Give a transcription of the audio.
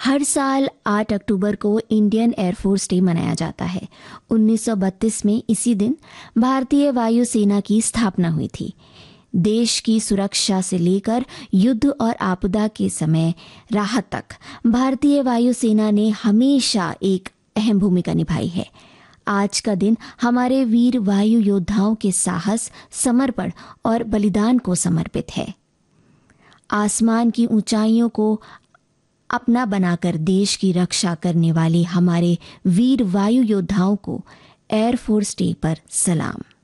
हर साल 8 अक्टूबर को Indian air force day मनाया जाता है। 1932 में इसी दिन भारतीय वायुसेना की स्थापना हुई थी। देश की सुरक्षा से लेकर युद्ध और आपदा के समय राहत तक भारतीय वायुसेना ने हमेशा एक अहम भूमिका निभाई है। आज का दिन हमारे वीर वायु योद्धाओं के साहस, समर्पण और बलिदान को समर्पित है। आसमान की ऊंचाइयों को अपना बनाकर देश की रक्षा करने वाले हमारे वीर वायु योद्धाओं को एयरफोर्स डे पर सलाम।